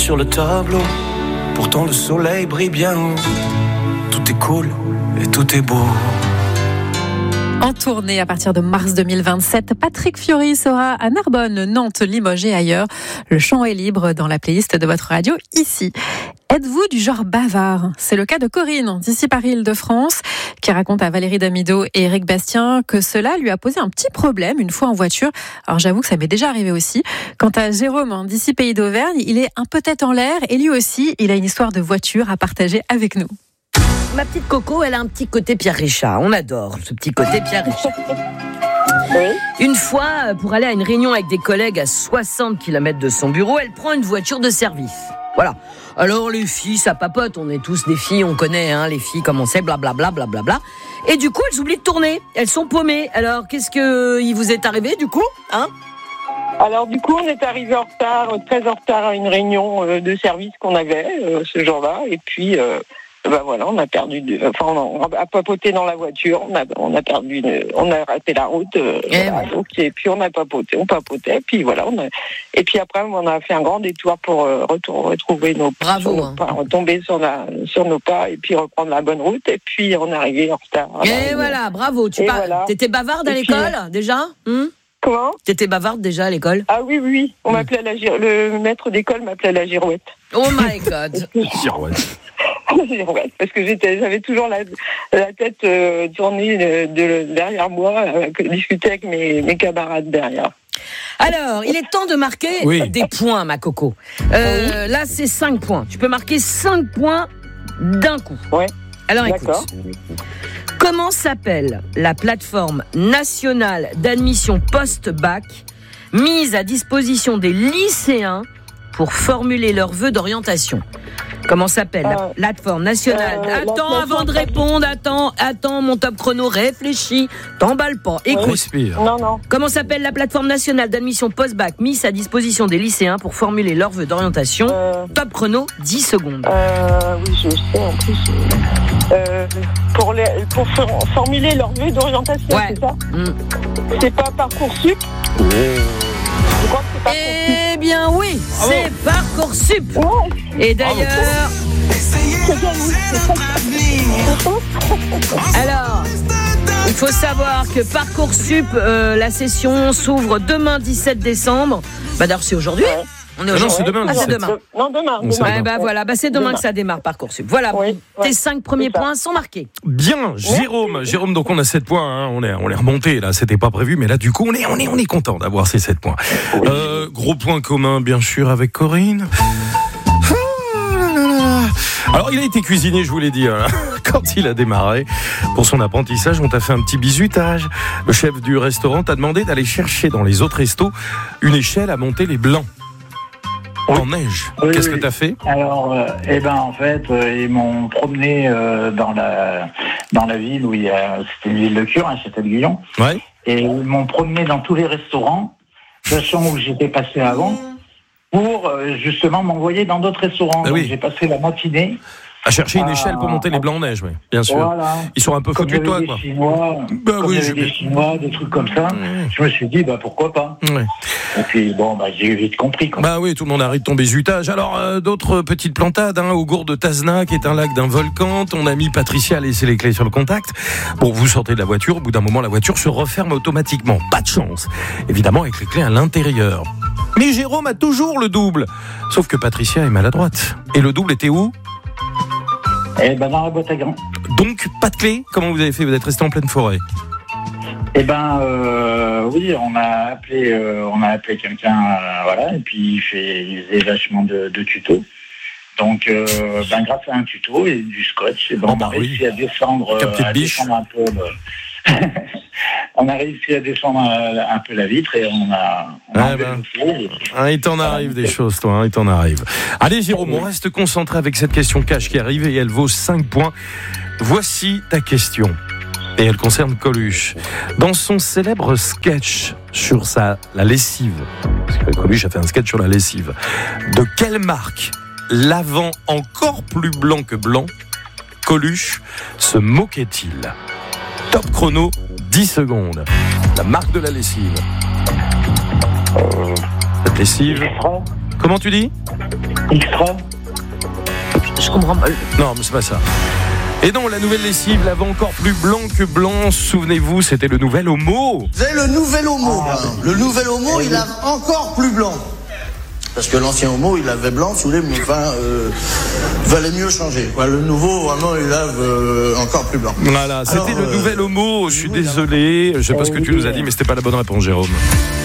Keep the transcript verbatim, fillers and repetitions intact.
sur le tableau. Pourtant le soleil brille bien haut. Tout est cool et tout est beau. En tournée à partir de mars deux mille vingt-sept, Patrick Fiori sera à Narbonne, Nantes, Limoges et ailleurs. Le chant est libre dans la playlist de votre radio ici. Êtes-vous du genre bavard ? C'est le cas de Corinne, d'ici Paris-Île-de-France, qui raconte à Valérie Damido et Éric Bastien que cela lui a posé un petit problème une fois en voiture. Alors j'avoue que ça m'est déjà arrivé aussi. Quant à Jérôme, d'ici Pays d'Auvergne, il est un peu tête en l'air et lui aussi, il a une histoire de voiture à partager avec nous. Ma petite Coco, elle a un petit côté Pierre Richard. On adore ce petit côté Pierre Richard. Oui. Une fois, pour aller à une réunion avec des collègues à soixante kilomètres de son bureau, elle prend une voiture de service. Voilà. Alors les filles, ça papote. On est tous des filles, on connaît hein, les filles, comme on sait, blablabla, blablabla. Et du coup, elles oublient de tourner. Elles sont paumées. Alors, qu'est-ce qu'il vous est arrivé du coup hein Alors du coup, on est arrivé en retard, très en retard à une réunion de service qu'on avait euh, ce jour-là. Et puis... Euh Ben voilà, on a perdu, de, enfin on a, on a papoté dans la voiture, on a, on a perdu, une, on a raté la route, euh, et, voilà, donc, et puis on a papoté, on papotait, et puis voilà, on a, et puis après on a fait un grand détour pour euh, retour, retrouver nos, Bravo, nos hein. pas, retomber sur la, sur nos pas, et puis reprendre la bonne route, et puis on est arrivé en retard. Et voilà, bravo. Tu par... voilà. T'étais bavarde à et l'école puis, déjà hmm Comment ? T'étais bavarde déjà à l'école ? Ah oui, oui, oui. On mmh. m'appelait la gir... le maître d'école m'appelait la girouette. Oh my God. Girouette. Parce que j'étais, j'avais toujours la, la tête euh, tournée de, de, derrière moi, euh, discuter avec mes, mes camarades derrière. Alors, il est temps de marquer oui. des points, ma Coco. Euh, oui. Là, c'est cinq points. Tu peux marquer cinq points d'un coup. Ouais. Alors, écoute. Comment s'appelle la plateforme nationale d'admission post-bac mise à disposition des lycéens pour formuler leurs vœux d'orientation ? Comment s'appelle euh, la plateforme nationale euh, Attends, avant de répondre, attends, attends, mon top chrono, réfléchis, t'emballe pas, écoute. Respire. Non, non. Comment s'appelle la plateforme nationale d'admission post-bac mise à disposition des lycéens pour formuler leurs vœux d'orientation euh, Top chrono, dix secondes. Euh, oui, je sais, en plus. Euh, pour, les, pour formuler leurs vœux d'orientation, ouais. c'est ça mmh. C'est pas Parcoursup oh. Je crois que c'est Parcoursup. Eh bien oui, Bravo. C'est Parcoursup. Ouais. Et d'ailleurs... Alors, il faut savoir que Parcoursup, euh, la session s'ouvre demain dix-sept décembre. Bah d'ailleurs c'est aujourd'hui. Ouais. On est aujourd'hui. Non, c'est demain. Ah, c'est demain. Non, demain. demain. Ouais, bah voilà, bah c'est demain, demain que ça démarre Parcoursup. Voilà, oui, tes ouais, cinq premiers points sont marqués. Bien, Jérôme. Ouais. Jérôme, donc on a sept points. Hein. On est, on est remonté là. C'était pas prévu, mais là du coup on est, on est, on est content d'avoir ces sept points. Oui. Euh, gros point commun, bien sûr, avec Corinne. Alors, il a été cuisinier, je vous l'ai dit, hein, quand il a démarré. Pour son apprentissage, on t'a fait un petit bisutage. Le chef du restaurant t'a demandé d'aller chercher dans les autres restos une échelle à monter les blancs. Oui. En neige. Oui, Qu'est-ce oui. que t'as fait ? Alors, euh, eh ben, en fait, euh, ils m'ont promené euh, dans la dans la ville où il y a, c'était une ville de Cure, à Châtel-Guyon. Ouais. Et ils m'ont promené dans tous les restaurants, sachant où j'étais passé avant, pour euh, justement m'envoyer dans d'autres restaurants. Ah oui. Donc, j'ai passé la matinée à chercher une échelle pour monter les blancs en neige, oui, bien sûr. Voilà. Ils sont un peu foutus de toi, quoi. Chinois, bah oui, je... des Chinois, des trucs comme ça. Mmh. Je me suis dit, bah pourquoi pas. Ouais. Et puis bon, bah j'ai vite compris. Quoi. Bah oui, tout le monde arrête de tomber zutage. Alors euh, d'autres petites plantades, hein, au gour de Tazna, qui est un lac d'un volcan. Ton amie Patricia a laissé les clés sur le contact. Bon, vous sortez de la voiture. Au bout d'un moment, la voiture se referme automatiquement. Pas de chance, évidemment, avec les clés à l'intérieur. Mais Jérôme a toujours le double. Sauf que Patricia est maladroite. Et le double était où ? Eh ben dans la boîte à gants. Donc pas de clé. Comment vous avez fait ? Vous êtes resté en pleine forêt. Eh ben euh, oui, on a appelé, euh, on a appelé quelqu'un, euh, voilà, et puis il fait, il faisait vachement de, de tutos. Donc euh, ben grâce à un tuto et du scotch, et ben, oh, on a bah, réussi oui. à descendre, euh, à descendre un peu. Le... on a réussi à descendre un, un peu la vitre et on a. On ah a ben. et... ah, il t'en arrive des choses, toi. Hein, il t'en arrive. Allez, Jérôme, on reste concentré avec cette question cash qui arrive et elle vaut cinq points. Voici ta question. Et elle concerne Coluche. Dans son célèbre sketch sur sa, la lessive, parce que Coluche a fait un sketch sur la lessive, de quelle marque, l'avant encore plus blanc que blanc, Coluche se moquait-il ? Top chrono, dix secondes. La marque de la lessive. Cette lessive. Comment tu dis? Extra. Je comprends pas. Non, mais c'est pas ça. Et non, la nouvelle lessive lave encore plus blanc que blanc. Souvenez-vous, c'était le nouvel Omo. Vous avez le nouvel Omo. Ah, le nouvel Omo, il lave encore plus blanc. Parce que l'ancien Omo, il lavait blanc sous les... Enfin, euh, valait mieux changer. Quoi. Le nouveau, vraiment, il lave euh, encore plus blanc. Voilà, c'était Alors, le euh, nouvel Omo. Je suis désolé. Je sais pas ce que tu nous as dit, mais c'était pas la bonne réponse, Jérôme.